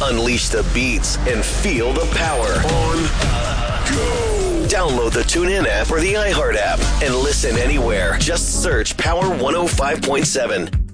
Unleash the beats and feel the power. On go. Download the TuneIn app or the iHeart app and listen anywhere. Just search Power 105.7.